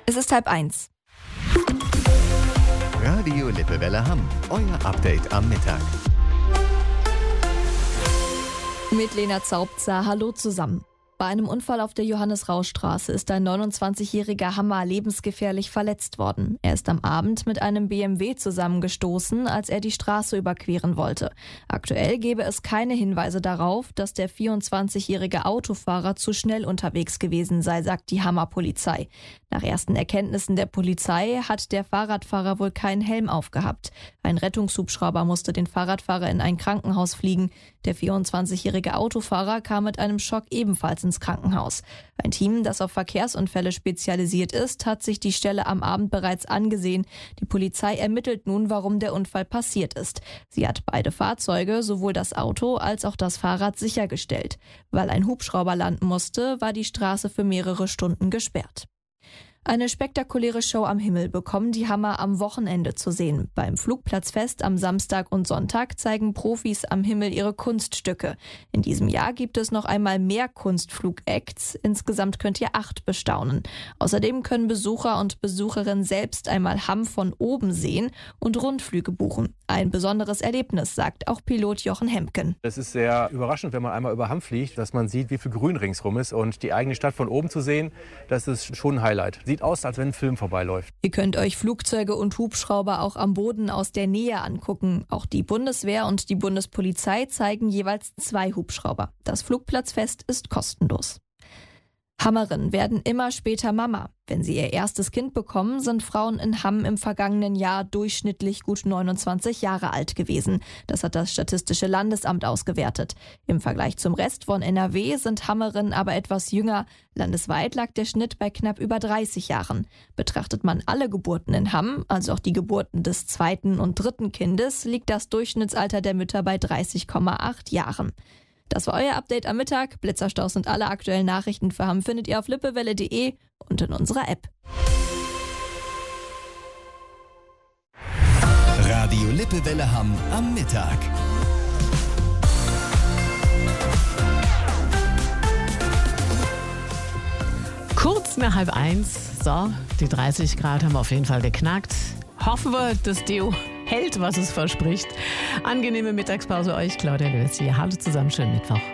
Es ist 12:30. Radio Lippewelle Hamm, euer Update am Mittag. Mit Lena Zaubzer, hallo zusammen. Bei einem Unfall auf der Johannes-Rausch-Straße ist ein 29-jähriger Hammer lebensgefährlich verletzt worden. Er ist am Abend mit einem BMW zusammengestoßen, als er die Straße überqueren wollte. Aktuell gebe es keine Hinweise darauf, dass der 24-jährige Autofahrer zu schnell unterwegs gewesen sei, sagt die Hammer Polizei. Nach ersten Erkenntnissen der Polizei hat der Fahrradfahrer wohl keinen Helm aufgehabt. Ein Rettungshubschrauber musste den Fahrradfahrer in ein Krankenhaus fliegen. Der 24-jährige Autofahrer kam mit einem Schock ebenfalls ins Krankenhaus. Ein Team, das auf Verkehrsunfälle spezialisiert ist, hat sich die Stelle am Abend bereits angesehen. Die Polizei ermittelt nun, warum der Unfall passiert ist. Sie hat beide Fahrzeuge, sowohl das Auto als auch das Fahrrad, sichergestellt. Weil ein Hubschrauber landen musste, war die Straße für mehrere Stunden gesperrt. Eine spektakuläre Show am Himmel bekommen die Hammer am Wochenende zu sehen. Beim Flugplatzfest am Samstag und Sonntag zeigen Profis am Himmel ihre Kunststücke. In diesem Jahr gibt es noch einmal mehr Kunstflug-Acts. Insgesamt könnt ihr 8 bestaunen. Außerdem können Besucher und Besucherinnen selbst einmal Hamm von oben sehen und Rundflüge buchen. Ein besonderes Erlebnis, sagt auch Pilot Jochen Hemken. Es ist sehr überraschend, wenn man einmal über Hamm fliegt, dass man sieht, wie viel Grün ringsrum ist. Und die eigene Stadt von oben zu sehen, das ist schon ein Highlight. Sieht aus, als wenn ein Film vorbeiläuft. Ihr könnt euch Flugzeuge und Hubschrauber auch am Boden aus der Nähe angucken. Auch die Bundeswehr und die Bundespolizei zeigen jeweils 2 Hubschrauber. Das Flugplatzfest ist kostenlos. Hammerinnen werden immer später Mama. Wenn sie ihr erstes Kind bekommen, sind Frauen in Hamm im vergangenen Jahr durchschnittlich gut 29 Jahre alt gewesen. Das hat das Statistische Landesamt ausgewertet. Im Vergleich zum Rest von NRW sind Hammerinnen aber etwas jünger. Landesweit lag der Schnitt bei knapp über 30 Jahren. Betrachtet man alle Geburten in Hamm, also auch die Geburten des 2. und 3. Kindes, liegt das Durchschnittsalter der Mütter bei 30,8 Jahren. Das war euer Update am Mittag. Blitzerstaus und alle aktuellen Nachrichten für Hamm findet ihr auf lippewelle.de und in unserer App. Radio Lippewelle Hamm am Mittag. Kurz nach 12:30. So, die 30 Grad haben wir auf jeden Fall geknackt. Hoffen wir, das Deo hält, was es verspricht. Angenehme Mittagspause euch, Claudia Lös hier. Hallo zusammen, schönen Mittwoch.